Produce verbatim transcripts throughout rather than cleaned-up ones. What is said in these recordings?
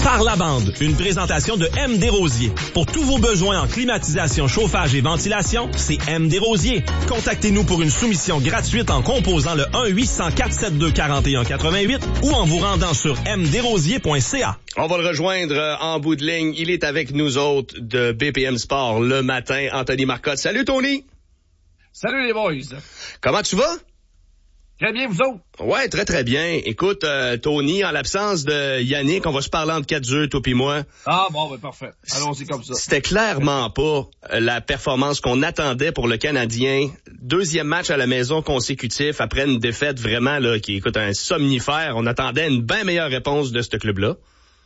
Par la bande, une présentation de M. Desrosiers. Pour tous vos besoins en climatisation, chauffage et ventilation, c'est M. Desrosiers. Contactez-nous pour une soumission gratuite en composant le un huit cent quatre cent soixante-douze quarante et un quatre-vingt-huit ou en vous rendant sur m desrosiers point c a. On va le rejoindre en bout de ligne. Il est avec nous autres de B P M Sport le matin, Anthony Marcotte. Salut Tony! Salut les boys! Comment tu vas? Très bien, vous autres? Ouais, très très bien. Écoute, euh, Tony, en l'absence de Yannick, on va se parler entre quatre jeux, toi pis moi. Ah bon, ben parfait. Allons-y comme ça. C'était clairement pas la performance qu'on attendait pour le Canadien. Deuxième match à la maison consécutif après une défaite vraiment là qui écoute un somnifère. On attendait une bien meilleure réponse de ce club-là.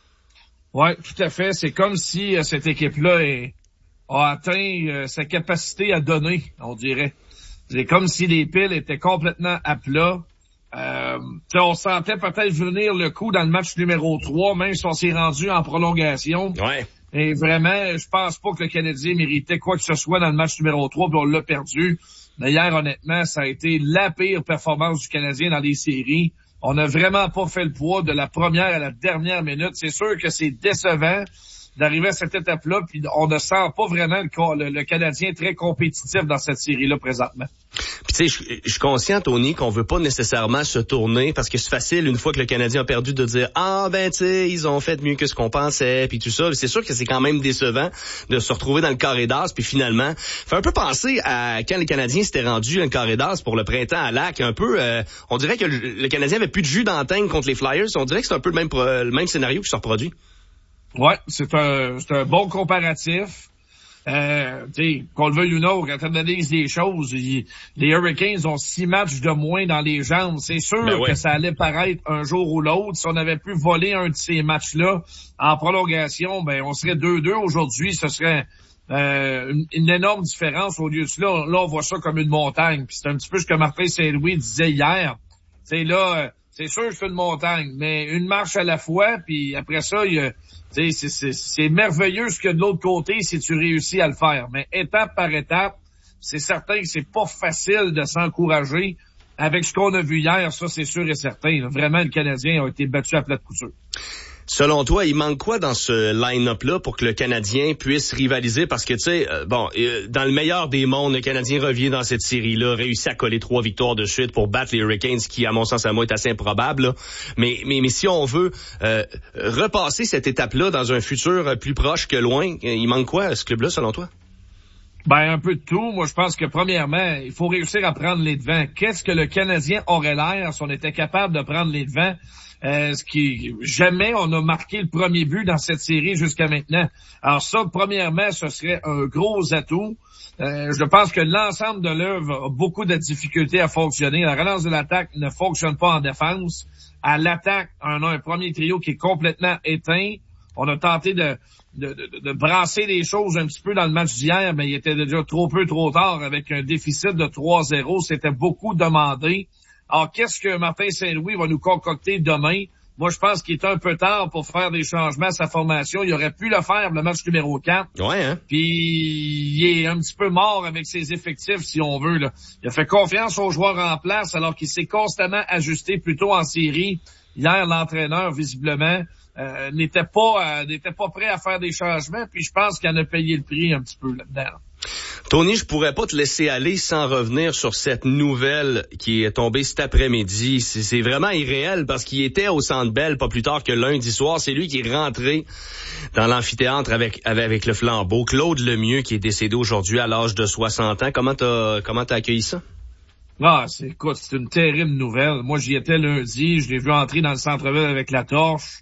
Ouais, tout à fait. C'est comme si euh, cette équipe-là est, a atteint euh, sa capacité à donner, on dirait. C'est comme si les piles étaient complètement à plat. Euh, on sentait peut-être venir le coup dans le match numéro trois, même si on s'est rendu en prolongation. Ouais. Et vraiment, je pense pas que le Canadien méritait quoi que ce soit dans le match numéro trois, puis on l'a perdu. Mais hier, honnêtement, ça a été la pire performance du Canadien dans les séries. On n'a vraiment pas fait le poids de la première à la dernière minute. C'est sûr que c'est décevant d'arriver à cette étape-là, puis on ne sent pas vraiment le, le, le Canadien très compétitif dans cette série-là présentement. Puis tu sais, je, je suis conscient, Tony, qu'on veut pas nécessairement se tourner, parce que c'est facile, une fois que le Canadien a perdu, de dire « Ah, ben tu sais, ils ont fait mieux que ce qu'on pensait », puis tout ça. C'est sûr que c'est quand même décevant de se retrouver dans le carré d'as, puis finalement, fait un peu penser à quand les Canadiens s'étaient rendus dans le carré d'as pour le printemps à Lac, un peu, euh, on dirait que le, le Canadien avait plus de jus d'antenne contre les Flyers, on dirait que c'est un peu le même, le même scénario qui se reproduit. Ouais, c'est un, c'est un bon comparatif. Euh, tu sais, qu'on le veuille ou non, quand on analyse les choses, il, les Hurricanes ont six matchs de moins dans les jambes. C'est sûr ben ouais. que ça allait paraître un jour ou l'autre. Si on avait pu voler un de ces matchs-là en prolongation, ben on serait deux deux aujourd'hui. Ce serait euh, une, une énorme différence. Au lieu de cela, là, on voit ça comme une montagne. Puis c'est un petit peu ce que Martin Saint-Louis disait hier. Tu sais, là, c'est sûr que c'est une montagne, mais une marche à la fois, puis après ça, il y a C'est, c'est, c'est merveilleux ce qu'il y a de l'autre côté si tu réussis à le faire. Mais étape par étape, c'est certain que c'est pas facile de s'encourager. Avec ce qu'on a vu hier, ça c'est sûr et certain. Vraiment, le Canadien a été battu à plate couture. Selon toi, il manque quoi dans ce line-up-là pour que le Canadien puisse rivaliser? Parce que, tu sais, euh, bon, euh, dans le meilleur des mondes, le Canadien revient dans cette série-là, réussit à coller trois victoires de suite pour battre les Hurricanes, qui, à mon sens, à moi, est assez improbable. Là. Mais, mais, mais si on veut euh, repasser cette étape-là dans un futur plus proche que loin, il manque quoi à ce club-là, selon toi? Ben, un peu de tout. Moi, je pense que, premièrement, il faut réussir à prendre les devants. Qu'est-ce que le Canadien aurait l'air si on était capable de prendre les devants? Euh, ce qui jamais on a marqué le premier but dans cette série jusqu'à maintenant. Alors ça, premièrement, ce serait un gros atout. Euh, je pense que l'ensemble de l'œuvre a beaucoup de difficultés à fonctionner. La relance de l'attaque ne fonctionne pas en défense. À l'attaque, on a un premier trio qui est complètement éteint. On a tenté de, de, de, de brasser les choses un petit peu dans le match d'hier, mais il était déjà trop peu, trop tard avec un déficit de trois zéro. C'était beaucoup demandé. Alors, qu'est-ce que Martin Saint-Louis va nous concocter demain? Moi, je pense qu'il est un peu tard pour faire des changements à sa formation. Il aurait pu le faire le match numéro quatre. Ouais, hein? Puis, il est un petit peu mort avec ses effectifs, si on veut, là. Il a fait confiance aux joueurs en place, alors qu'il s'est constamment ajusté plutôt en série. Hier, l'entraîneur, visiblement, euh, n'était pas, euh, n'était pas prêt à faire des changements. Puis, je pense qu'il en a payé le prix un petit peu là-dedans. Tony, je pourrais pas te laisser aller sans revenir sur cette nouvelle qui est tombée cet après-midi. C'est, c'est vraiment irréel parce qu'il était au Centre Bell pas plus tard que lundi soir. C'est lui qui est rentré dans l'amphithéâtre avec, avec, avec le flambeau. Claude Lemieux qui est décédé aujourd'hui à l'âge de soixante ans. Comment t'as, comment t'as accueilli ça? Ah, c'est, écoute, c'est une terrible nouvelle. Moi, j'y étais lundi. Je l'ai vu entrer dans le centre-ville avec la torche.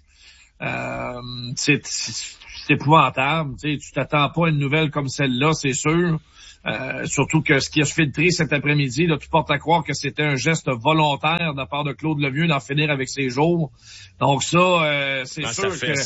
Euh, c'est, c'est, c'est épouvantable. Tu sais, tu t'attends pas à une nouvelle comme celle-là, c'est sûr. Euh, surtout que ce qui a filtré cet après-midi, là, tout porte à croire que c'était un geste volontaire de la part de Claude Lemieux d'en finir avec ses jours. Donc ça, euh, c'est dans sûr que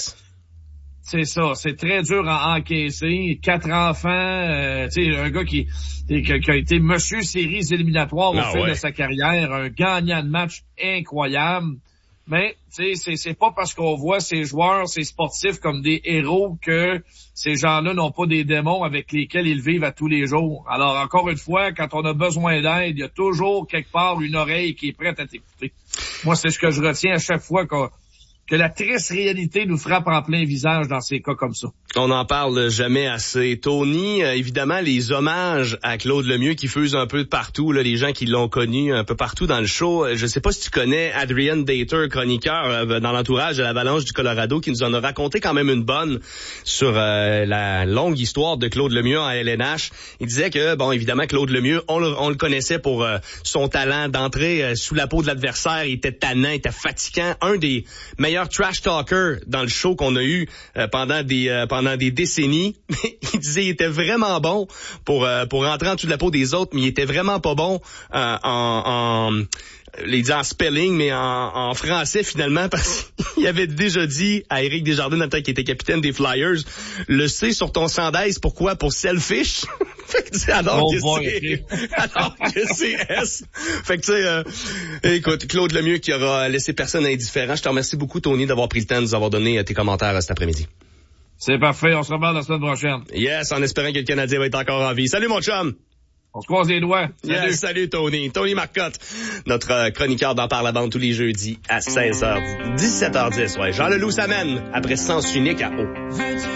c'est ça, c'est très dur à encaisser. Quatre enfants, euh, tu sais, un gars qui, qui, qui a été monsieur séries éliminatoires au ah, fil ouais. de sa carrière, un gagnant de match incroyable. Mais, tu sais, c'est, c'est pas parce qu'on voit ces joueurs, ces sportifs comme des héros que ces gens-là n'ont pas des démons avec lesquels ils vivent à tous les jours. Alors, encore une fois, quand on a besoin d'aide, il y a toujours quelque part une oreille qui est prête à t'écouter. Moi, c'est ce que je retiens à chaque fois qu'on, que la triste réalité nous frappe en plein visage dans ces cas comme ça. On n'en parle jamais assez. Tony, euh, évidemment, les hommages à Claude Lemieux qui fusent un peu de partout, là, les gens qui l'ont connu un peu partout dans le show. Je sais pas si tu connais Adrian Dater, chroniqueur euh, dans l'entourage de l'Avalanche du Colorado, qui nous en a raconté quand même une bonne sur euh, la longue histoire de Claude Lemieux en L N H. Il disait que, bon, évidemment, Claude Lemieux, on le, on le connaissait pour euh, son talent d'entrer euh, sous la peau de l'adversaire. Il était tannant, il était fatigant. Un des meilleurs trash talkers dans le show qu'on a eu euh, pendant des euh, pendant dans des décennies. Il disait qu'il était vraiment bon pour euh, pour rentrer en dessous de la peau des autres, mais il était vraiment pas bon euh, en, en les dit en spelling, mais en, en français finalement, parce qu'il avait déjà dit à Éric Desjardins, dans le temps qu'il était capitaine des Flyers, le C sur ton chandail, c'est pourquoi? Pour selfish. Fait que tu sais, alors oh que boy, c'est, okay. alors que c'est S. Fait que tu sais, euh, écoute, Claude Lemieux qui aura laissé personne indifférent. Je te remercie beaucoup, Tony, d'avoir pris le temps de nous avoir donné euh, tes commentaires euh, cet après-midi. C'est parfait, on se revoit la semaine prochaine. Yes, en espérant que le Canadien va être encore en vie. Salut mon chum! On se croise les doigts. Salut. Yes, salut Tony. Tony Marcotte, notre chroniqueur d'en parle à bande tous les jeudis à seize heures, dix-sept heures dix. Ouais, Jean Leloup s'amène après Sens unique à Haut.